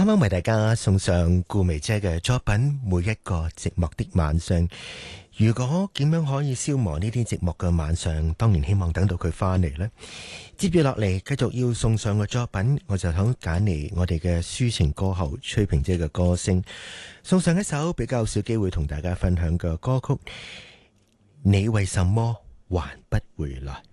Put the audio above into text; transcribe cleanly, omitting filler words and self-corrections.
啱啱為大家送上顧眉姐嘅作品《每一個寂寞的晚上》。如果點樣可以消磨呢啲寂寞嘅晚上，當然希望等到佢翻嚟呢。接住落嚟繼續要送上嘅作品，我就想揀嚟我哋嘅抒情歌后崔萍姐嘅歌聲，送上一首比較少機會同大家分享嘅歌曲《你為什麼還不回來》。